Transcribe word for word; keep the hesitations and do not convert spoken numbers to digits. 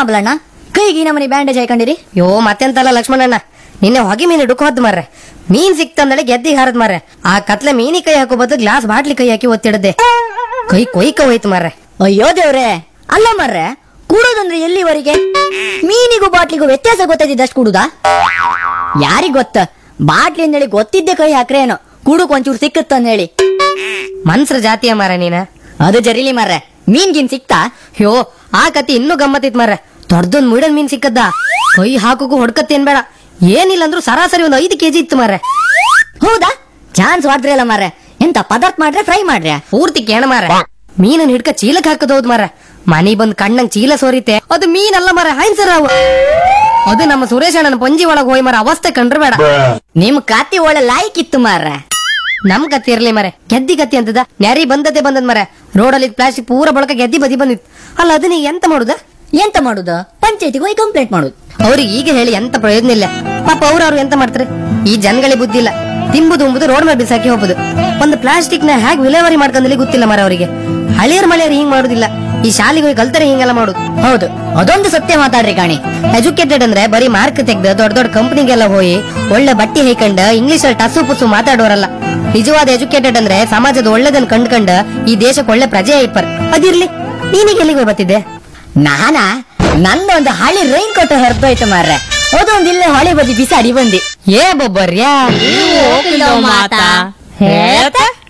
ಆಬ್ಲಣ್ಣ ಕೈಗೆ ನಮ್ಮನೆ ಬ್ಯಾಂಡೇಜ್ ಹಾಕೊಂಡಿರಿ? ಯೋ ಮತ್ತೆಂತಲ್ಲ ಲಕ್ಷ್ಮಣಣ್ಣ, ನಿನ್ನೆ ಹೊಗೆ ಮೀನು ಡುಕ್ ಹೊತ್ತು ಮಾರ್ರೆ. ಮೀನ್ ಸಿಕ್ತಂದಳೆ ಗೆದ್ದಿಗೆ ಹಾರದ್ ಮಾರ್ರೆ. ಆ ಕತ್ಲೆ ಮೀನಿ ಕೈ ಹಾಕೋ ಬದ್ದು ಗ್ಲಾಸ್ ಬಾಟ್ಲಿ ಕೈ ಹಾಕಿ ಒತ್ತಿಡದೆ ಕೈ ಕೊಯ್ಕ ಹೋಯ್ತು ಮಾರ್ರೆ. ಅಯ್ಯೋ ದೇವ್ರೆ, ಅಲ್ಲ ಮಾರ್ರೆ, ಕೂಡೋದಂದ್ರೆ ಎಲ್ಲಿವರೆಗೆ? ಮೀನಿಗೂ ಬಾಟ್ಲಿಗೂ ವ್ಯತ್ಯಾಸ ಗೊತ್ತಾಯ್ತಿದ್ದಷ್ಟು ಕೂಡುದಾ? ಯಾರಿಗ್ ಗೊತ್ತ, ಬಾಟ್ಲಿ ಅಂದೇಳಿ ಗೊತ್ತಿದ್ದೆ ಕೈ ಹಾಕ್ರೆ ಏನೋ ಕೂಡಕ್ ಒಂಚೂರು ಸಿಕ್ಕತ್ತಂದೇಳಿ. ಮನ್ಸ್ರ ಜಾತಿಯ ಮಾರ ನೀನ. ಅದು ಜರಿಲಿ ಮಾರ್ರೆ, ಮೀನ್ ಗಿನ್ ಸಿಕ್ತಾ? ಯೋ ಆ ಕತಿ ಇನ್ನೂ ಗಮ್ಮತ್ತಿತ್ ಮಾರ್ರೆ. ದೊಡ್ಡದೊಂದ್ ಮುಡನ್ ಮೀನ್ ಸಿಕ್ಕದ್ದ, ಕೈ ಹಾಕೋಕು ಹೊಡ್ಕತ್ತೇನ್ ಬೇಡ, ಏನಿಲ್ಲ ಅಂದ್ರೂ ಸರಾಸರಿ ಒಂದು ಐದು ಕೆಜಿ ಇತ್ತು ಮಾರ್ರೆ. ಹೌದಾ? ಚಾನ್ಸ್ ವಾಡ್ರಿ ಅಲ್ಲ ಮಾರ್ರೆ. ಎಂತ ಪದಾರ್ಥ ಮಾಡ್ರೆ ಫ್ರೈ ಮಾಡ್ರೆ? ಪೂರ್ತಿ ಕೇಣ ಮಾರ. ಮೀನನ್ ಹಿಡ್ಕ ಚೀಲಕ್ ಹಾಕದ್ ಹೌದ್ ಮಾರ. ಮನಿ ಬಂದ್ ಕಣ್ಣಂಗ್ ಚೀಲ ಸೋರಿತೆ, ಅದು ಮೀನಲ್ಲ ಮಾರ, ಹೈನ್ಸರ್ ಅವು. ಅದು ನಮ್ಮ ಸುರೇಶ್ ಅಣ್ಣನ ಪಂಜಿ ಒಳಗ್ ಹೋಯ್ ಮಾರ, ಅವಸ್ಥೆ ಕಂಡ್ರೆ ಬೇಡ. ನಿಮ್ ಕಾತಿ ಒಳ್ಳೆ ಲಾಯ್ಕ್ ಇತ್ತು ಮಾರ್ರೆ. ನಮ್ ಕತ್ತಿ ಇರ್ಲಿ ಮರೆ, ಗೆದ್ದಿ ಕತ್ತಿ ಅಂತದ ನ್ಯಾರಿ ಬಂದದ್ದೇ ಬಂದದ್ ಮರೆ. ರೋಡಲ್ಲಿ ಪ್ಲಾಸ್ಟಿಕ್ ಪೂರ ಬಳಕ ಗೆದ್ದಿ ಬದಿ ಬಂದಿತ್ತು. ಅಲ್ಲ ಅದನ್ನ ಎಂತ ಮಾಡುದ? ಎಂತ ಮಾಡುದ? ಪಂಚಾಯತಿಗೆ ಹೋಗಿ ಕಂಪ್ಲೇಂಟ್ ಮಾಡುದು. ಅವ್ರಿಗೆ ಈಗ ಹೇಳಿ ಎಂತ ಪ್ರಯೋಜನ ಇಲ್ಲ. ಪಾಪ ಅವ್ರವ್ರು ಎಂತ ಮಾಡ್ತಾರೆ? ಈ ಜನಗಳಿಗೆ ಬುದ್ಧಿ ಇಲ್ಲ. ತಿಂಬುದು ಉಂಬುದು ರೋಡ್ ಮೇಲೆ ಬಿಸಾಕಿ ಹೋಗುದು. ಒಂದು ಪ್ಲಾಸ್ಟಿಕ್ ನ ಹೇಗೆ ವಿಲೇವಾರಿ ಮಾಡ್ಕೊಂಡಲ್ಲಿ ಗೊತ್ತಿಲ್ಲ ಮರ ಅವರಿಗೆ. ಹಳಿಯರ್ ಮಳೆಯರ್ ಹಿಂಗ್ ಮಾಡುದಿಲ್ಲ, ಈ ಶಾಲೆಗೆ ಹೋಗಿ ಕಲ್ತರೆ ಹಿಂಗೆಲ್ಲ ಮಾಡುದು. ಹೌದು, ಅದೊಂದು ಸತ್ಯ ಮಾತಾಡ್ರಿ ಕಾಣಿ. ಎಜುಕೇಟೆಡ್ ಅಂದ್ರೆ ಬರೀ ಮಾರ್ಕ್ ತೆಗ್ದು ದೊಡ್ಡ ದೊಡ್ಡ ಕಂಪನಿಗೆಲ್ಲ ಹೋಗಿ ಒಳ್ಳೆ ಬಟ್ಟಿ ಹೈಕಂಡ ಇಂಗ್ಲಿಷ್ ಅಲ್ಲಿ ಟಸು ಪುಸು ಮಾತಾಡೋರಲ್ಲ. ನಿಜವಾದ ಎಜುಕೇಟೆಡ್ ಅಂದ್ರೆ ಸಮಾಜದ ಒಳ್ಳೆದನ್ನ ಕಂಡ್ಕಂಡ ಈ ದೇಶಕ್ಕೆ ಒಳ್ಳೆ ಪ್ರಜೆ ಐಪರ್. ಅದಿರ್ಲಿ, ನೀನೀಗ ಎಲ್ಲಿಗೆ ಬರ್ತಿದ್ದೆ? ನಾನಾ ನಂದೊಂದು ಹಳಿ ರೈನ್ ಕೋಟ್ ಹರಿದೋಯ್ತು ಮಾರ್ರೆ, ಅದೊಂದು ಇಲ್ಲೇ ಹೊಳೆ ಬದಿ ಬಿಸಾಡಿ ಬಂದಿ. ಏ ಬೊಬ್ಬರ್ಯಾ ಮಾತಾ